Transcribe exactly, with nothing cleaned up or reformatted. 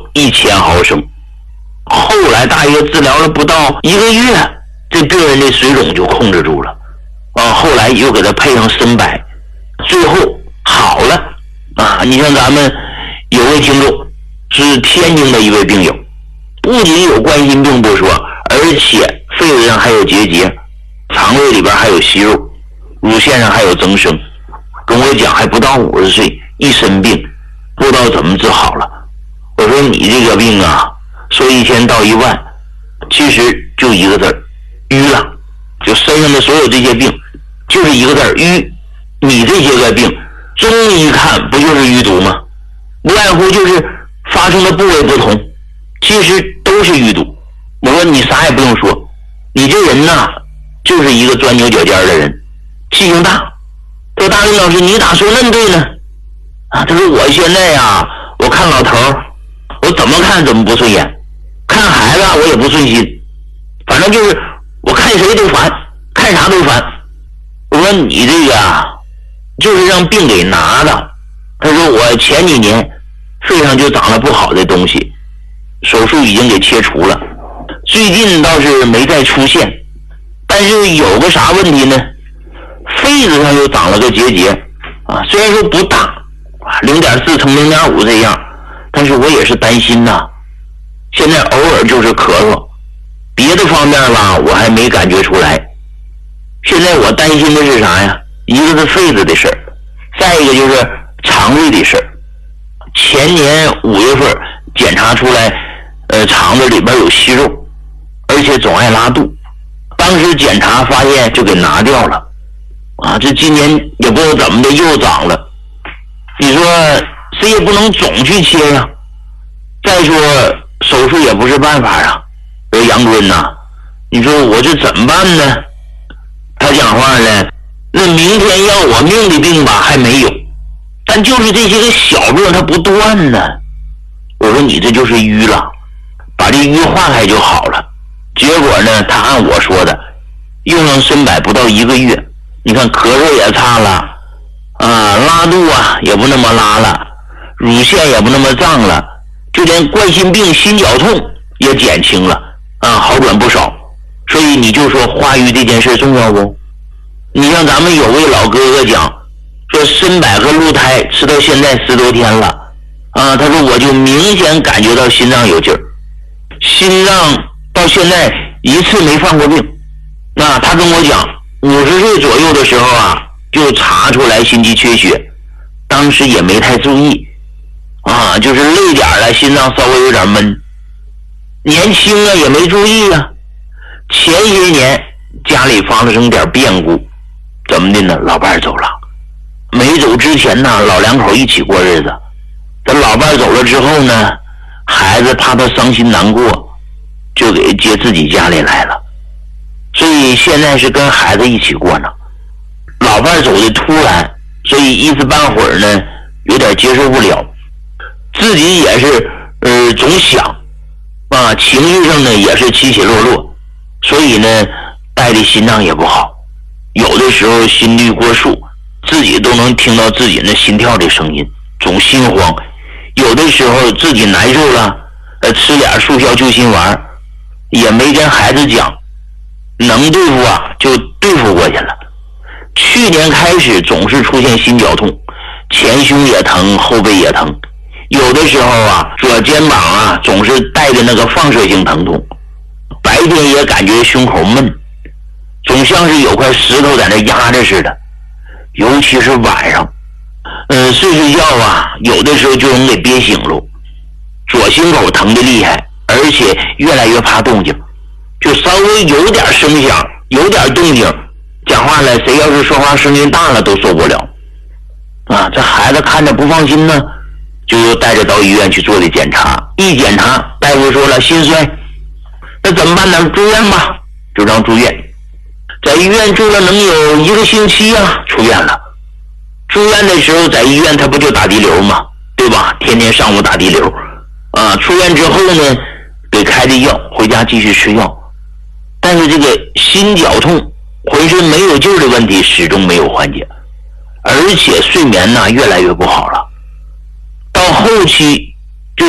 一千毫升。后来大约治疗了不到一个月，这病人的水肿就控制住了。啊，后来又给他配上参柏，最后好了。啊，你像咱们有位听众是天津的一位病友，不仅有冠心病不说，而且肺子上还有结节，肠胃里边还有息肉，乳腺上还有增生，跟我讲还不到五十岁，一身病，不知道怎么治好了。我说你这个病啊，说一千到一万，其实就一个字儿，淤了。就身上的所有这些病，就是一个字儿，淤。你这些个病，中医一看不就是淤堵吗？无外乎就是发生的部位不同，其实都是淤堵。我说你啥也不用说，你这人呐，就是一个钻牛角尖的人，气性大。他说大林老师，你咋说那对呢？啊，他说我现在呀，我看老头儿，我怎么看怎么不顺眼，看孩子我也不顺心，反正就是我看谁都烦，看啥都烦。我说你这个啊，就是让病给拿的。他说我前几年肺上就长了不好的东西，手术已经给切除了，最近倒是没再出现，但是有个啥问题呢？肺子上又长了个结节啊，虽然说不大，零点四乘零点五这样，但是我也是担心呐。现在偶尔就是咳嗽，别的方面吧我还没感觉出来。现在我担心的是啥呀？一个是肺子的事儿，再一个就是肠胃的事儿。前年五月份检查出来，呃，肠子里边有息肉，而且总爱拉肚。当时检查发现就给拿掉了。啊，这今年也不知道怎么的又长了。你说谁也不能总去切呀。再说手术也不是办法啊。说杨坤呐，你说我这怎么办呢？他讲话呢，那明天要我命的病吧还没有，但就是这些个小病它不断呢。我说你这就是淤了，把这淤化开就好了。结果呢，他按我说的，用上参柏不到一个月，你看咳嗽也差了，啊，拉肚啊也不那么拉了，乳腺也不那么胀了，就连冠心病、心绞痛也减轻了，啊，好转不少。所以你就说化瘀这件事重要不？你像咱们有位老哥哥讲，说参柏和鹿胎吃到现在十多天了，啊，他说我就明显感觉到心脏有劲儿，心脏到现在一次没犯过病。那他跟我讲，五十岁左右的时候啊，就查出来心肌缺血，当时也没太注意，啊，就是累点了，心脏稍微有点闷，年轻啊也没注意啊。前些年家里发生点变故，怎么的呢？老伴走了，没走之前呢，老两口一起过日子。等老伴走了之后呢，孩子怕他伤心难过，就给接自己家里来了。所以现在是跟孩子一起过呢。老伴走的突然，所以一时半会儿呢有点接受不了，自己也是呃总想啊，情绪上呢也是起起落落。所以呢，带的心脏也不好，有的时候心率过速，自己都能听到自己那心跳的声音，总心慌。有的时候自己难受了，呃，吃点速效救心丸，也没跟孩子讲，能对付啊就对付过去了。去年开始总是出现心绞痛，前胸也疼，后背也疼，有的时候啊，左肩膀啊总是带着那个放射性疼痛。白天也感觉胸口闷，总像是有块石头在那压着似的，尤其是晚上，呃，睡睡觉啊，有的时候就能给憋醒了。左心口疼的厉害，而且越来越怕动静，就稍微有点声响，有点动静，讲话了，谁要是说话声音大了都受不了。啊，这孩子看着不放心呢，就又带着到医院去做的检查。一检查，大夫说了心衰。那怎么办呢？住院吧，就让住院。在医院住了能有一个星期啊，出院了。住院的时候在医院他不就打滴流吗？对吧？天天上午打滴流啊。出院之后呢，给开的药，回家继续吃药。但是这个心绞痛、浑身没有劲儿的问题始终没有缓解，而且睡眠呢越来越不好了。到后期